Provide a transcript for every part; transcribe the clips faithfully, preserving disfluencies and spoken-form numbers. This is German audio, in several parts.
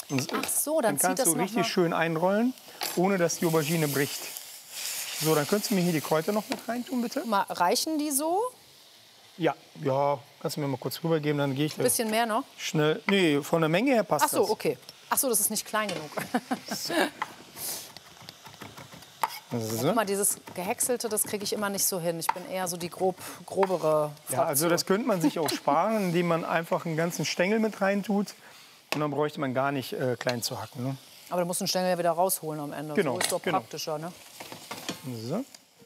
Und Ach so, dann, dann kannst zieht das du noch richtig mal. schön einrollen, ohne dass die Aubergine bricht. So, dann könntest du mir hier die Kräuter noch mit reintun, bitte. Mal, reichen die so? Ja, ja, kannst du mir mal kurz rübergeben, dann gehe ich da Ein bisschen mehr noch? schnell. Nee, von der Menge her passt Ach so, das. okay. Ach so, das ist nicht klein genug. So. Guck mal, dieses Gehäckselte, das kriege ich immer nicht so hin. Ich bin eher so die grob, grobere Fraktion. Ja, also das könnte man sich auch sparen, indem man einfach einen ganzen Stängel mit reintut. Und dann bräuchte man gar nicht äh, klein zu hacken. Ne? Aber du musst den Stängel ja wieder rausholen am Ende. Genau, So ist doch genau. praktischer, ne? So.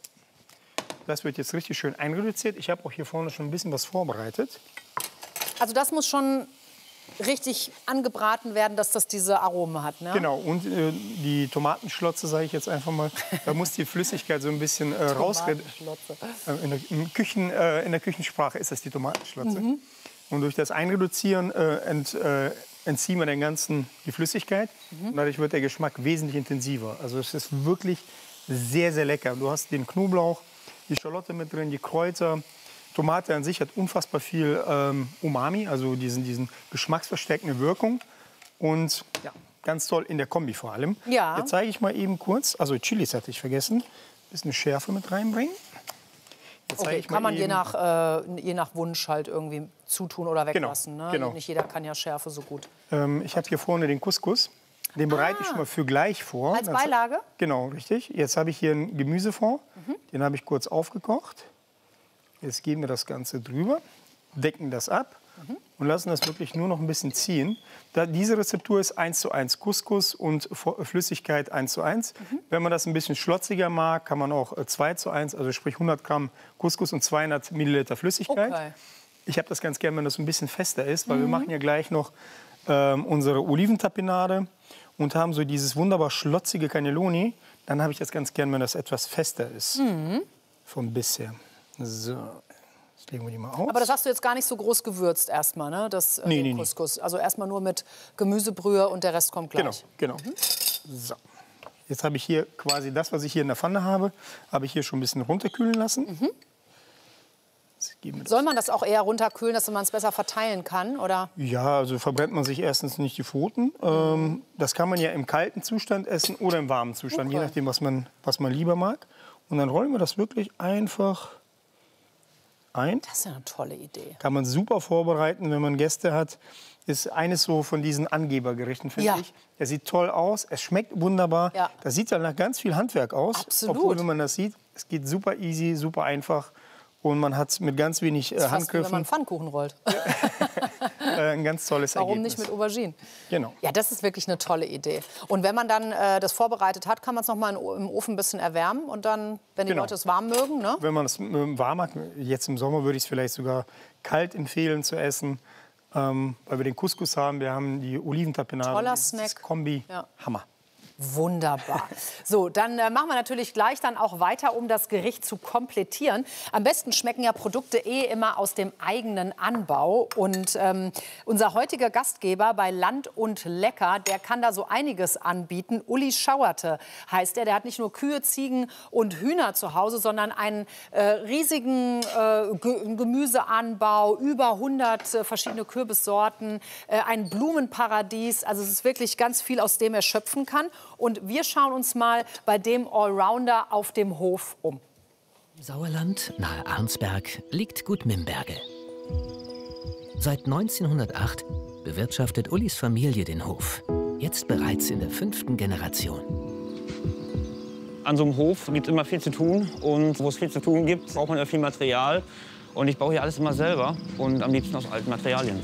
Das wird jetzt richtig schön einreduziert. Ich habe auch hier vorne schon ein bisschen was vorbereitet. Also das muss schon richtig angebraten werden, dass das diese Aromen hat, ne? Genau, und äh, die Tomatenschlotze, sage ich jetzt einfach mal, da muss die Flüssigkeit so ein bisschen äh, rausreden. Äh, in, der, im Küchen, äh, in der Küchensprache ist das die Tomatenschlotze. Mhm. Und durch das Einreduzieren äh, ent, äh, entziehen wir den ganzen die Flüssigkeit. Mhm. Und dadurch wird der Geschmack wesentlich intensiver. Also es ist wirklich sehr, sehr lecker. Du hast den Knoblauch, die Schalotte mit drin, die Kräuter. Tomate an sich hat unfassbar viel ähm, Umami, also diesen, diesen geschmacksverstärkende Wirkung. Und ja, ganz toll in der Kombi vor allem. Ja. Jetzt zeige ich mal eben kurz, also Chilis hatte ich vergessen, ein bisschen Schärfe mit reinbringen. Jetzt zeige Okay, ich mal kann man je eben- nach, äh, je nach Wunsch halt irgendwie zutun oder Genau, weglassen. Ne? genau. Nicht jeder kann ja Schärfe so gut. Ähm, ich habe hier vorne den Couscous. Den bereite ich schon mal für gleich vor. Als Dann- Beilage? Genau, richtig. Jetzt habe ich hier einen Gemüsefond. Mhm. Den habe ich kurz aufgekocht. Jetzt geben wir das Ganze drüber, decken das ab Mhm. und lassen das wirklich nur noch ein bisschen ziehen. Da, diese Rezeptur ist eins zu eins Couscous und Vo- Flüssigkeit eins zu eins. Mhm. Wenn man das ein bisschen schlotziger mag, kann man auch äh, zwei zu eins, also sprich hundert Gramm Couscous und zweihundert Milliliter Flüssigkeit. Okay. Ich habe das ganz gerne, wenn das ein bisschen fester ist, weil Mhm. wir machen ja gleich noch ähm, unsere Oliventapenade und haben so dieses wunderbar schlotzige Cannelloni. Dann habe ich das ganz gern, wenn das etwas fester ist. Mhm. Vom Biss her. So, jetzt legen wir die mal auf. Aber das hast du jetzt gar nicht so groß gewürzt erstmal, ne? Das äh, Nee, den nee, nee. Couscous. Also erstmal nur mit Gemüsebrühe und der Rest kommt gleich. Genau, genau. So. Jetzt habe ich hier quasi das, was ich hier in der Pfanne habe, habe ich hier schon ein bisschen runterkühlen lassen. Mhm. Jetzt geben wir das- Soll man das auch eher runterkühlen, dass man es besser verteilen kann? Oder? Ja, also verbrennt man sich erstens nicht die Pfoten. Ähm, das kann man ja im kalten Zustand essen oder im warmen Zustand, je Okay. nachdem, was man, was man lieber mag. Und dann rollen wir das wirklich einfach ein. Das ist ja eine tolle Idee. Kann man super vorbereiten, wenn man Gäste hat. Ist eines so von diesen Angebergerichten, finde Ja. ich. Es sieht toll aus, es schmeckt wunderbar. Ja. Das sieht dann nach ganz viel Handwerk aus. Absolut. Obwohl, wenn man das sieht, es geht super easy, super einfach. Und man hat mit ganz wenig äh, Das ist fast wie wenn man Handgriffen Pfannkuchen rollt. äh, ein ganz tolles Warum Ergebnis. nicht mit Auberginen? Genau. Ja, das ist wirklich eine tolle Idee. Und wenn man dann äh, das vorbereitet hat, kann man es noch mal in, im Ofen ein bisschen erwärmen. Und dann, wenn die Genau. Leute es warm mögen, ne? Wenn man es ähm, warm hat, jetzt im Sommer würde ich es vielleicht sogar kalt empfehlen zu essen, ähm, weil wir den Couscous haben, wir haben die Oliventapenade. Toller Das ist Snack. Kombi, Ja. Hammer. Wunderbar. So, dann äh, machen wir natürlich gleich dann auch weiter, um das Gericht zu komplettieren. Am besten schmecken ja Produkte eh immer aus dem eigenen Anbau. Und ähm, unser heutiger Gastgeber bei Land und Lecker, der kann da so einiges anbieten. Uli Schauerte heißt er. Der hat nicht nur Kühe, Ziegen und Hühner zu Hause, sondern einen äh, riesigen äh, Ge Gemüseanbau, über hundert äh, verschiedene Kürbissorten, äh, ein Blumenparadies. Also es ist wirklich ganz viel, aus dem er schöpfen kann. Und wir schauen uns mal bei dem Allrounder auf dem Hof um. Im Sauerland, nahe Arnsberg, liegt Gut Mimberge. Seit neunzehnhundertacht bewirtschaftet Ulis Familie den Hof. Jetzt bereits in der fünften Generation. An so einem Hof gibt es immer viel zu tun. Und wo es viel zu tun gibt, braucht man ja viel Material. Und ich baue hier alles immer selber und am liebsten aus alten Materialien.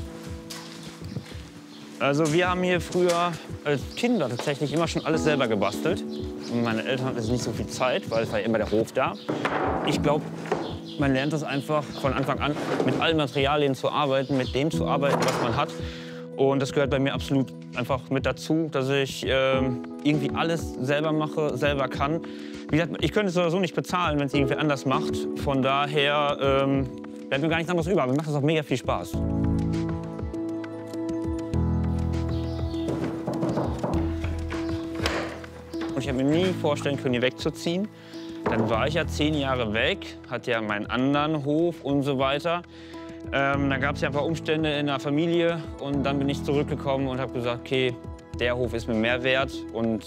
Also wir haben hier früher als Kinder tatsächlich immer schon alles selber gebastelt. Und meine Eltern hatten jetzt nicht so viel Zeit, weil es war ja immer der Hof da. Ich glaube, man lernt das einfach von Anfang an, mit allen Materialien zu arbeiten, mit dem zu arbeiten, was man hat. Und das gehört bei mir absolut einfach mit dazu, dass ich äh, irgendwie alles selber mache, selber kann. Wie gesagt, ich könnte es sowieso nicht bezahlen, wenn es irgendwer anders macht. Von daher ähm, bleibt mir gar nichts anderes über. Mir macht das auch mega viel Spaß. Und ich habe mir nie vorstellen können, hier wegzuziehen. Dann war ich ja zehn Jahre weg, hatte ja meinen anderen Hof und so weiter. Ähm, dann gab es ja ein paar Umstände in der Familie und dann bin ich zurückgekommen und habe gesagt, okay, der Hof ist mir mehr wert und